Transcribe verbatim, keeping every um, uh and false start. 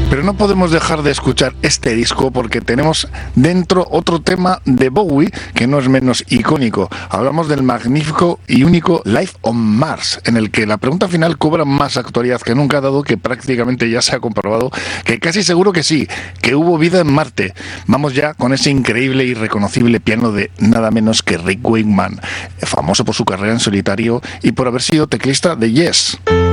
Pero no podemos dejar de escuchar este disco porque tenemos dentro otro tema de Bowie que no es menos icónico. Hablamos del magnífico y único Life on Mars, en el que la pregunta final cobra más actualidad que nunca, dado que prácticamente ya se ha comprobado que casi seguro que sí, que hubo vida en Marte. Vamos ya con ese increíble y reconocible piano de nada menos que Rick Wakeman, famoso por su carrera en solitario y por haber sido teclista de Yes.